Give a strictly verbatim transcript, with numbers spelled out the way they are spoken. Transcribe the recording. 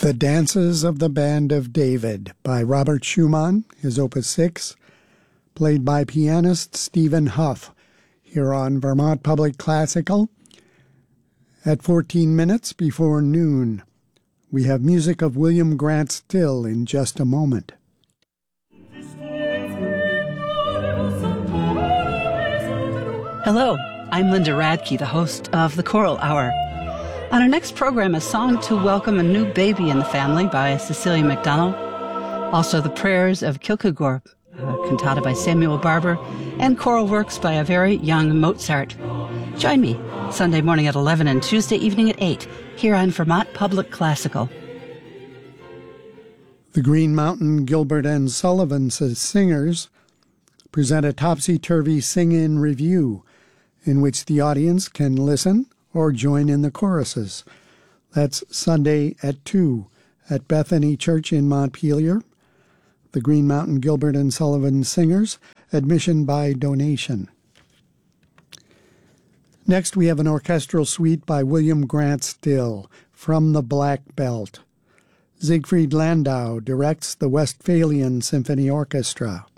The Dances of the Band of David by Robert Schumann, his Opus six, played by pianist Stephen Huff, here on Vermont Public Classical at fourteen minutes before noon. We have music of William Grant Still in just a moment. Hello, I'm Linda Radke, the host of the Choral Hour. On our next program, a song to welcome a new baby in the family by Cecilia McDonald. Also, the prayers of Kierkegaard, a cantata by Samuel Barber, and choral works by a very young Mozart. Join me Sunday morning at eleven and Tuesday evening at eight here on Vermont Public Classical. The Green Mountain Gilbert and Sullivan Singers present a topsy-turvy sing-in review in which the audience can listen or join in the choruses. That's Sunday at two at Bethany Church in Montpelier. The Green Mountain Gilbert and Sullivan Singers, admission by donation. Next, we have an orchestral suite by William Grant Still, From the Black Belt. Siegfried Landau directs the Westphalian Symphony Orchestra.